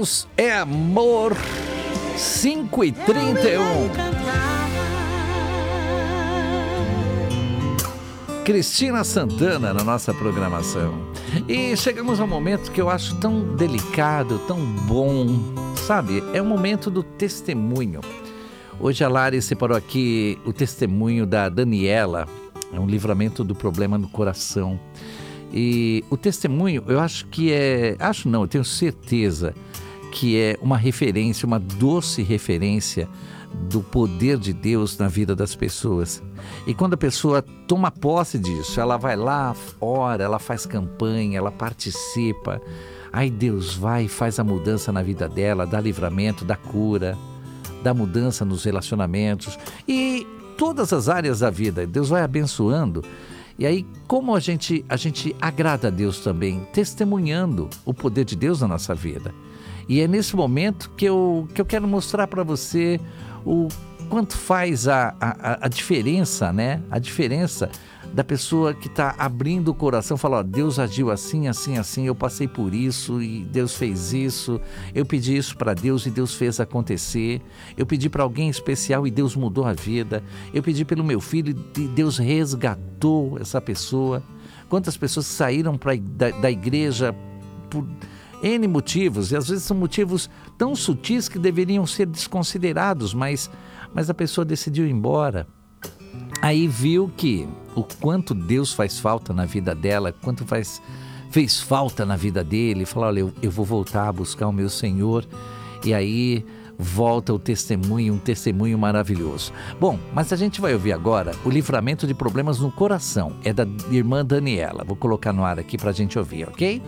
Deus é amor. 5h31. Cristina Santana na nossa programação. E chegamos ao momento que eu acho tão delicado, tão bom, sabe? É o momento do testemunho. Hoje a Lari separou aqui o testemunho da Daniela. É um livramento do problema no coração. E o testemunho, eu acho que é... Acho não, eu tenho certeza que é uma referência, uma doce referência do poder de Deus na vida das pessoas. E quando a pessoa toma posse disso, ela vai lá, ora, ela faz campanha, ela participa. Aí Deus vai e faz a mudança na vida dela, dá livramento, dá cura, dá mudança nos relacionamentos e todas as áreas da vida. Deus vai abençoando. E aí, como a gente agrada a Deus também, testemunhando o poder de Deus na nossa vida. E é nesse momento que eu quero mostrar para você o quanto faz a diferença, né? A diferença da pessoa que está abrindo o coração, fala, ó, Deus agiu assim, assim, assim, eu passei por isso e Deus fez isso, eu pedi isso para Deus e Deus fez acontecer, eu pedi para alguém especial e Deus mudou a vida, eu pedi pelo meu filho e Deus resgatou essa pessoa. Quantas pessoas saíram da igreja por N motivos, e às vezes são motivos tão sutis que deveriam ser desconsiderados, mas a pessoa decidiu ir embora. Aí viu que o quanto Deus faz falta na vida dela, quanto fez falta na vida dele, falou, olha, eu vou voltar a buscar o meu Senhor, e aí volta o testemunho, um testemunho maravilhoso. Bom, mas a gente vai ouvir agora o livramento de problemas no coração, é da irmã Daniela, vou colocar no ar aqui pra gente ouvir, ok?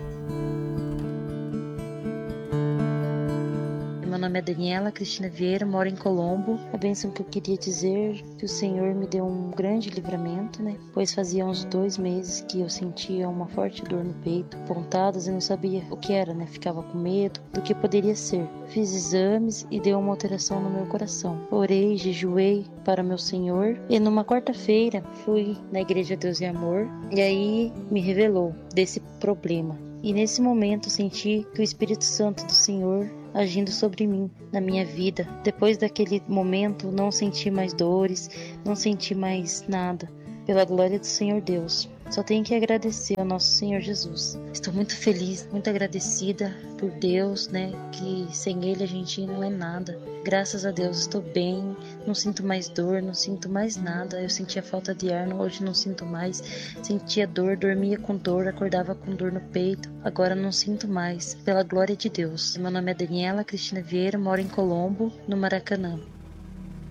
Meu nome é Daniela Cristina Vieira, moro em Colombo. A bênção que eu queria dizer que o Senhor me deu um grande livramento, né? Pois fazia uns 2 meses que eu sentia uma forte dor no peito, pontadas e não sabia o que era, né? Ficava com medo do que poderia ser. Fiz exames e deu uma alteração no meu coração. Orei, jejuei para meu Senhor e numa quarta-feira fui na Igreja Deus e Amor e aí me revelou desse problema. E nesse momento senti que o Espírito Santo do Senhor agindo sobre mim, na minha vida. Depois daquele momento, não senti mais dores, não senti mais nada. Pela glória do Senhor Deus. Só tenho que agradecer ao nosso Senhor Jesus. Estou muito feliz, muito agradecida por Deus, né? Que sem Ele a gente não é nada. Graças a Deus estou bem, não sinto mais dor, não sinto mais nada. Eu sentia falta de ar, hoje não sinto mais. Sentia dor, dormia com dor, acordava com dor no peito. Agora não sinto mais, pela glória de Deus. Meu nome é Daniela Cristina Vieira, moro em Colombo, no Maracanã.